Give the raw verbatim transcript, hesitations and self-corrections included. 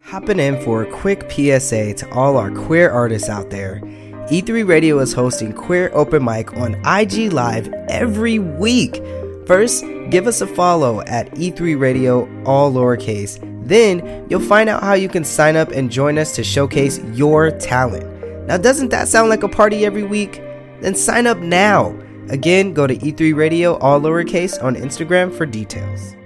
Hopping in for a quick P S A to all our queer artists out there. E three Radio is hosting Queer Open Mic on I G Live every week. First, give us a follow at E three Radio, all lowercase. Then, you'll find out how you can sign up and join us to showcase your talent. Now, doesn't that sound like a party every week? Then sign up now. Again, go to E three Radio, all lowercase, on Instagram for details.